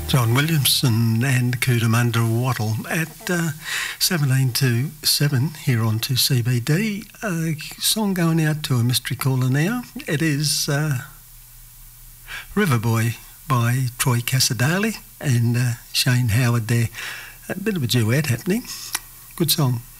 John Williamson and Cootamundra Wattle at 17 to 7 here on 2CBD. A song going out to a mystery caller now. It is Riverboy by Troy Cassar-Daley and Shane Howard there. A bit of a duet happening. Good song.